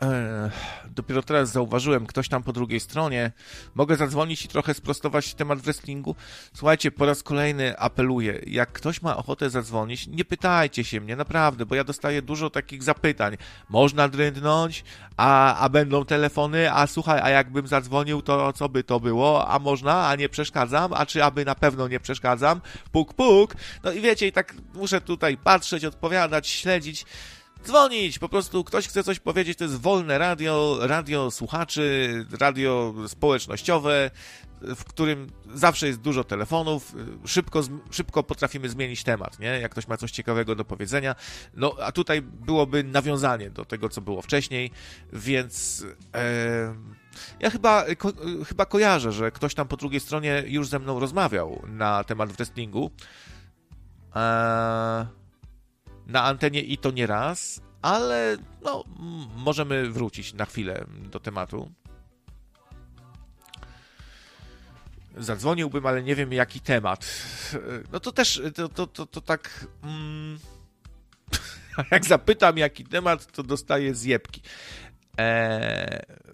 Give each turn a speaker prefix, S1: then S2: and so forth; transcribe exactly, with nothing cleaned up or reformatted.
S1: E, dopiero teraz zauważyłem, ktoś tam po drugiej stronie. Mogę zadzwonić i trochę sprostować temat wrestlingu? Słuchajcie, po raz kolejny apeluję, jak ktoś ma ochotę zadzwonić, nie pytajcie się mnie, naprawdę, bo ja dostaję dużo takich zapytań. Można drędnąć, a, a będą telefony, a słuchaj, a jakbym zadzwonił, to co by to było? A można, a nie przeszkadzam? A czy aby na pewno nie przeszkadzam? Puk, puk. No i wiecie, i tak muszę tutaj patrzeć, odpowiadać, śledzić. Dzwonić, po prostu ktoś chce coś powiedzieć, to jest wolne radio, radio słuchaczy, radio społecznościowe, w którym zawsze jest dużo telefonów, szybko, szybko potrafimy zmienić temat, nie? Jak ktoś ma coś ciekawego do powiedzenia. No, a tutaj byłoby nawiązanie do tego, co było wcześniej, więc e, ja chyba, ko, chyba kojarzę, że ktoś tam po drugiej stronie już ze mną rozmawiał na temat wrestlingu. Eee... na antenie i to nie raz, ale no, możemy wrócić na chwilę do tematu. Zadzwoniłbym, ale nie wiem jaki temat. No to też, to, to, to, to tak... Mm, jak zapytam jaki temat, to dostaję zjebki. Eee,